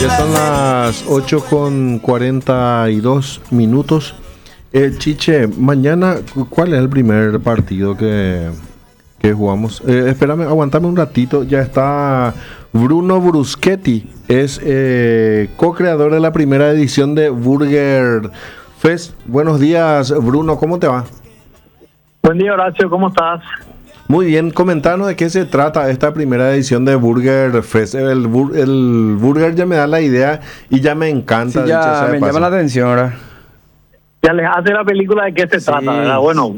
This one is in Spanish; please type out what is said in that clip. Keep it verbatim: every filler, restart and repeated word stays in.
Ya son las ocho con cuarenta y dos minutos. Eh, Chiche, mañana, ¿cuál es el primer partido que, que jugamos? Eh, espérame, aguantame un ratito. Ya está Bruno Bruschetti, es eh, co-creador de la primera edición de Burger Fest. Buenos días, Bruno, ¿cómo te va? Buen día, Horacio, ¿cómo estás? Muy bien, comentanos de qué se trata esta primera edición de Burger Fest. El, bur- el burger ya me da la idea y ya me encanta. Sí, dicho sea ya de me paso. llama la atención ahora. Ya les hace la película de qué se Sí. trata, ¿verdad? Bueno,